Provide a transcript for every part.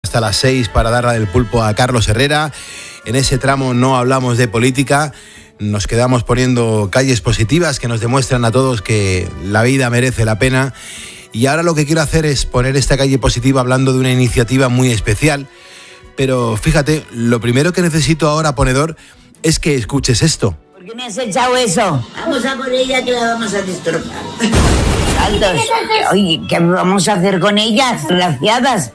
hasta las 6 para darle el pulpo a Carlos Herrera. En ese tramo no hablamos de política, nos quedamos poniendo calles positivas que nos demuestran a todos que la vida merece la pena. Y ahora lo que quiero hacer es poner esta calle positiva hablando de una iniciativa muy especial. Pero fíjate, lo primero que necesito ahora, ponedor, es que escuches esto. ¿Por qué me has echado eso? Vamos a por ella que la vamos a destrozar. Saltos. Oye, ¿qué vamos a hacer con ellas? Desgraciadas.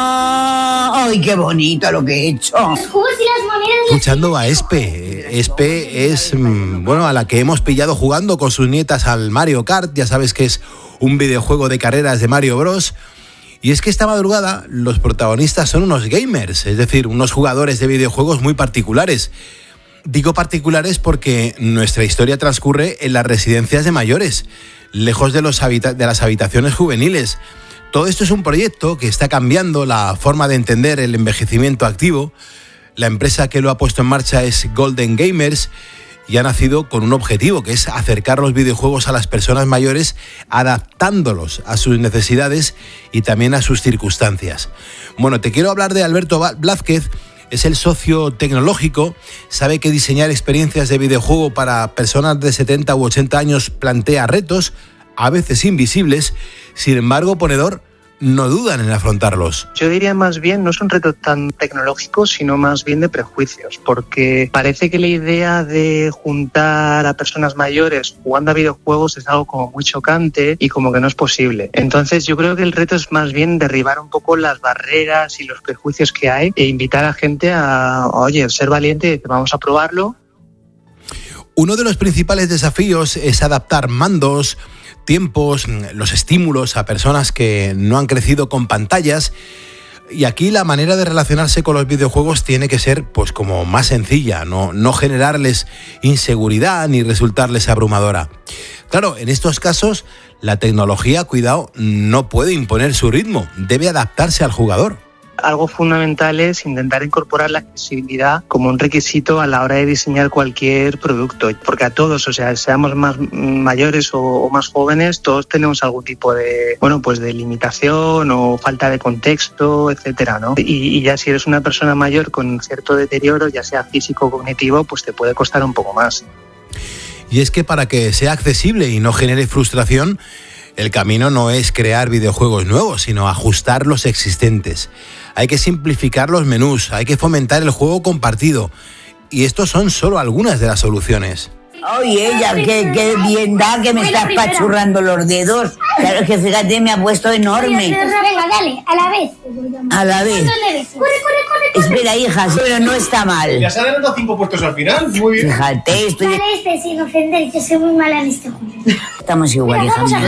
¡Ay, qué bonito lo que he hecho! Los jugos y las monedas. Escuchando a Espe. Espe es, a la que hemos pillado jugando con sus nietas al Mario Kart. Ya sabes que es un videojuego de carreras de Mario Bros. Y es que esta madrugada los protagonistas son unos gamers, es decir, unos jugadores de videojuegos muy particulares. Digo particulares porque nuestra historia transcurre en las residencias de mayores, lejos de las habitaciones juveniles. Todo esto es un proyecto que está cambiando la forma de entender el envejecimiento activo. La empresa que lo ha puesto en marcha es Golden Gamers y ha nacido con un objetivo, que es acercar los videojuegos a las personas mayores, adaptándolos a sus necesidades y también a sus circunstancias. Bueno, te quiero hablar de Alberto Blázquez. Es el socio tecnológico, sabe que diseñar experiencias de videojuego para personas de 70 u 80 años plantea retos, a veces invisibles. Sin embargo, ponedor, no dudan en afrontarlos. Yo diría más bien, no es un reto tan tecnológico, sino más bien de prejuicios, porque parece que la idea de juntar a personas mayores jugando a videojuegos es algo como muy chocante y como que no es posible. Entonces yo creo que el reto es más bien derribar un poco las barreras y los prejuicios que hay e invitar a gente a, ser valiente y decir, vamos a probarlo. Uno de los principales desafíos es adaptar mandos, tiempos, los estímulos a personas que no han crecido con pantallas. Y aquí la manera de relacionarse con los videojuegos tiene que ser pues como más sencilla, no generarles inseguridad ni resultarles abrumadora. Claro, en estos casos la tecnología, cuidado, no puede imponer su ritmo, debe adaptarse al jugador. Algo fundamental es intentar incorporar la accesibilidad como un requisito a la hora de diseñar cualquier producto, porque a todos, seamos más mayores o más jóvenes, todos tenemos algún tipo de, de limitación o falta de contexto, etcétera, ¿no? Y ya si eres una persona mayor con cierto deterioro, ya sea físico o cognitivo, pues te puede costar un poco más. Y es que para que sea accesible y no genere frustración, el camino no es crear videojuegos nuevos, sino ajustar los existentes. Hay que simplificar los menús, hay que fomentar el juego compartido. Y estos son solo algunas de las soluciones. Oye, ella, qué bien da que me estás pachurrando los dedos. Claro, es que fíjate, me ha puesto enorme. Venga, dale, a la vez. A la vez. Corre. Espera, hija, pero no está mal. Ya se han ganado 5 puestos al final, muy bien. Fíjate, estoy... Vale, sin ofender, yo soy muy mala en este juego. Estamos igual, hija mía.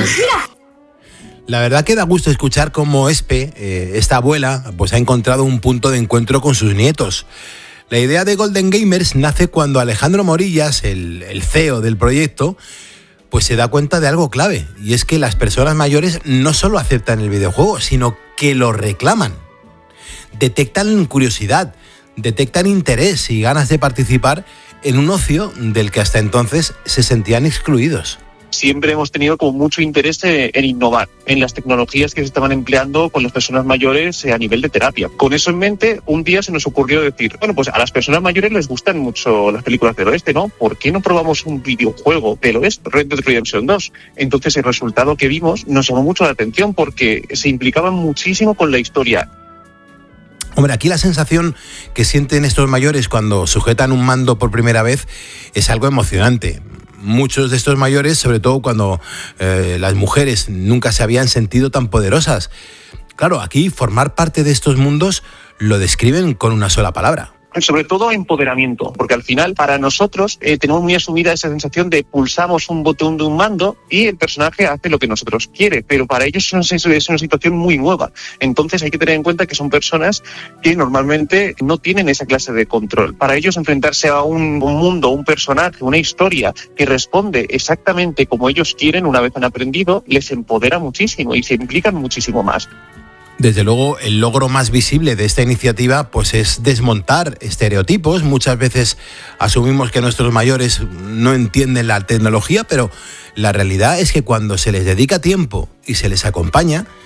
La verdad que da gusto escuchar cómo Espe, esta abuela, pues ha encontrado un punto de encuentro con sus nietos. La idea de Golden Gamers nace cuando Alejandro Morillas, el CEO del proyecto, pues se da cuenta de algo clave, y es que las personas mayores no solo aceptan el videojuego, sino que lo reclaman. Detectan curiosidad, detectan interés y ganas de participar en un ocio del que hasta entonces se sentían excluidos. Siempre hemos tenido como mucho interés en innovar, en las tecnologías que se estaban empleando con las personas mayores a nivel de terapia. Con eso en mente, un día se nos ocurrió decir, pues a las personas mayores les gustan mucho las películas del oeste, ¿no? ¿Por qué no probamos un videojuego del oeste, Red Dead Redemption 2? Entonces el resultado que vimos nos llamó mucho la atención porque se implicaban muchísimo con la historia. Hombre, aquí la sensación que sienten estos mayores cuando sujetan un mando por primera vez es algo emocionante. Muchos de estos mayores, sobre todo cuando las mujeres nunca se habían sentido tan poderosas. Claro, aquí formar parte de estos mundos lo describen con una sola palabra. Sobre todo empoderamiento, porque al final para nosotros tenemos muy asumida esa sensación de pulsamos un botón de un mando y el personaje hace lo que nosotros quiere, pero para ellos es una situación muy nueva. Entonces hay que tener en cuenta que son personas que normalmente no tienen esa clase de control. Para ellos enfrentarse a un mundo, un personaje, una historia que responde exactamente como ellos quieren una vez han aprendido, les empodera muchísimo y se implican muchísimo más. Desde luego, el logro más visible de esta iniciativa pues es desmontar estereotipos. Muchas veces asumimos que nuestros mayores no entienden la tecnología, pero la realidad es que cuando se les dedica tiempo y se les acompaña,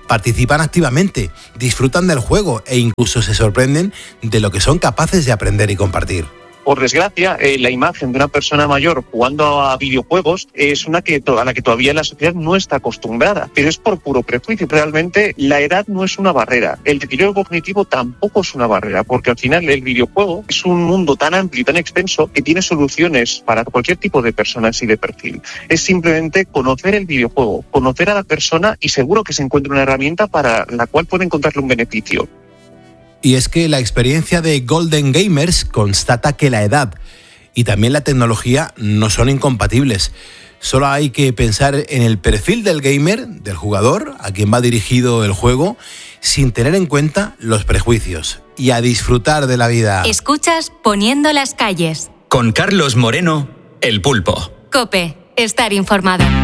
participan activamente, disfrutan del juego e incluso se sorprenden de lo que son capaces de aprender y compartir. Por desgracia, la imagen de una persona mayor jugando a videojuegos es una a la que todavía la sociedad no está acostumbrada, pero es por puro prejuicio. Realmente la edad no es una barrera, el deterioro cognitivo tampoco es una barrera, porque al final el videojuego es un mundo tan amplio y tan extenso que tiene soluciones para cualquier tipo de personas y de perfil. Es simplemente conocer el videojuego, conocer a la persona y seguro que se encuentra una herramienta para la cual puede encontrarle un beneficio. Y es que la experiencia de Golden Gamers constata que la edad y también la tecnología no son incompatibles. Solo hay que pensar en el perfil del gamer, del jugador, a quien va dirigido el juego, sin tener en cuenta los prejuicios. Y a disfrutar de la vida. Escuchas Poniendo las calles. Con Carlos Moreno, El Pulpo. COPE. Estar informado.